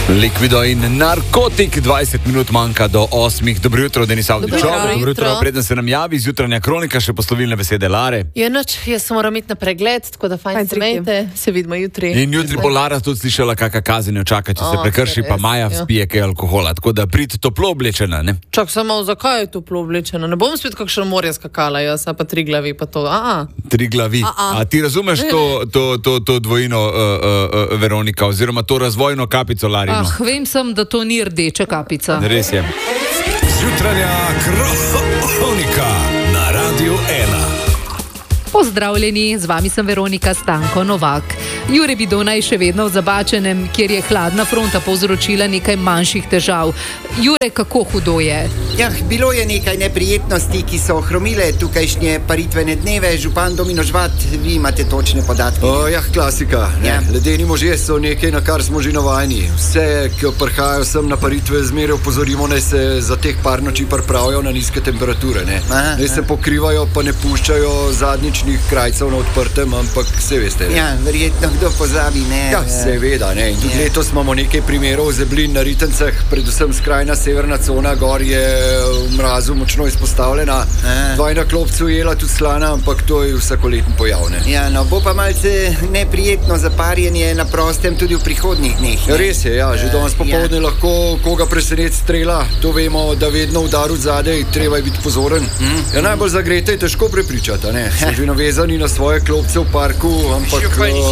Likvido in narkotik, 20 minut manjka do 8. Dobro jutro, Denis Avdić. Dobro jutro. Preden se nam javi zjutranja kronika, še poslovilne besede Lare. Je noč, jaz sem moram iti na pregled, tako da fajn se imejte, se vidimo jutri. In jutri bo Lara tudi slišala, kakšna kazen jo čaka, če se prekrši, pa Maja spije kaj alkohola. Tako da prid toplo oblečena, ne? Čak samo, zakaj je toplo oblečena? Ne bom spet kakšno morje skakala, jaz pa 3 glavi pa to. Tri glavi. A ti razumeš to dvojino, Veronika, oziroma to razvojno kapico Larino? Vem sem, da to ni rdeča kapica. Res je. Zjutranja kronika na Radiu 1. Pozdravljeni, z vami sem Veronika Stanko Novak. Jure Bidona je še vedno v Zabačenem, kjer je hladna fronta povzročila nekaj manjših težav. Jure, kako hudo je? Bilo je nekaj neprijetnosti, ki so ohromile tukajšnje paritvene dneve. Župan Domino Žvat, vi imate točne podatke. Klasika. Ledeni možje so nekaj, na kar smo že navajeni. Vse, ki prihajajo sem na paritve, zmeraj opozorimo, naj se za teh par noči pripravijo na nizke temperature. Naj se pokrivajo, pa ne puščajo zadnjičnih krajcev na odprtem, ampak vse veste. Verjetno kdo pozabi, ne? Seveda, ne. In tudi letos imamo nekaj primerov zeblin na ritencah, predvsem skrajna severna cona gor je v mrazu močno izpostavljena. Dvajna klopcu jela tudi slana, ampak to je vsakoleten pojav, ne. Bo pa malce neprijetno zaparjenje na prostem tudi v prihodnjih dneh. Res je, že danes popoldne lahko koga presenet strela. To vemo, da vedno udar od zadaj, treba je biti pozoren. Najbolj zagrete je težko prepričati, ne. So že navezani na svoje klopce v parku, ampak...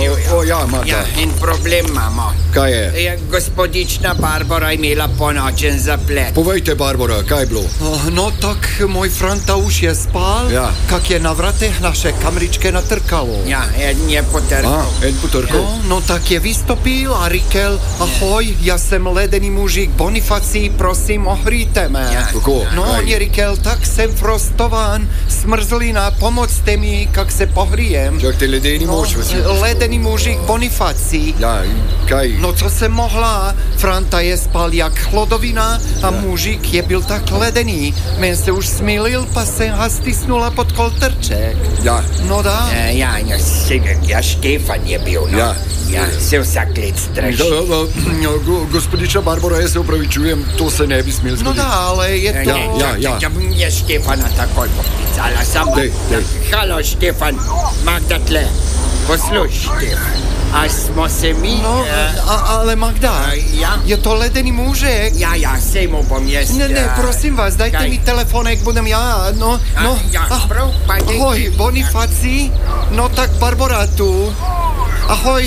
In problem imamo. Kaj je? Gospodična Barbara imela ponočen zaplet. Povejte, Barbara, kaj je bilo? Tak moj Frantauš je spal, kak je na vrateh naše kamričke natrkalo. En je potrkal. En potrkal? Tak je vystopil a rikel, ahoj, ja sem ledeni mužik Bonifacii, prosím, ohríte me. Kako? On je rikel, tak sem frostovan, smrzlina, pomocte mi, kak se pohrijem. Čak te ledeni muž? Ledeni mužik Bonifacii. Kaj? Co jsem mohla, Franta je spal jak chlodovina a mužik je byl tak ledený. Men se už smilil, pa jsem ha stisnula pod koltrček. No da. Štefan je bil, no. Se vsak let straši. Gospodiča Barbara, jaz se upravičujem, to se ne bi smel zgoditi. No da, ale je to... Je Štefana takoj poklicala, samo... Halo, Štefan, Magda tle. Posluš, Štefan. A smo se mi... Ale Magda, je to ledeni mužek? Sej mu bom jaz... Ne, prosim vas, dajte mi telefonek, budem prav, pa dej... Ahoj, Bonifacii, tak Barbara tu. Ahoj,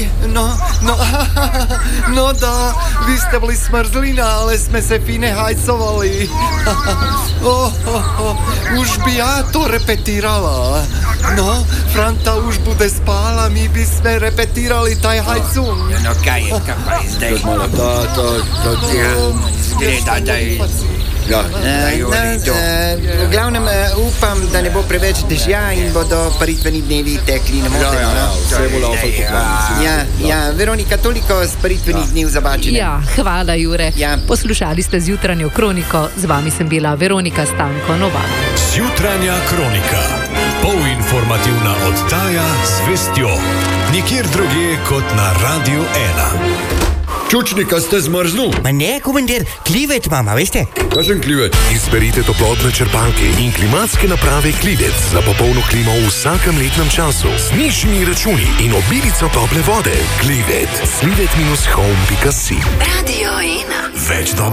no da, vi ste byli smrzlina, ale sme se fine hajcovali. Už by ja to repetirala. No, Franta už bude spála, my by sme repetirali taj hajcun. No kaj je zdaj? Zgleda, da je... V glavnem upam, da ne bo preveč dežja in bodo paritveni dnevi tekli nemoteno. Vse bo laufal po planici. Veronika, toliko z paritvenih dni v Zabačenem. Hvala, Jure. Poslušali ste zjutranjo kroniko, z vami sem bila Veronika Stanko Novak. Zjutranja kronika, polinformativna oddaja z vestjo. Nikjer drugje kot na Radiu 1. Čučnika ste zmrznul? Ma ne, komandir, klivet mama, veste? Kaj sem klivet? Izberite toplotne črpalke in klimatske naprave Klivec za popolno klimo v vsakem letnem času. Z nižjimi računi in obilico tople vode. Klivet. Klivet-home.si. Radio 1. Več dobro.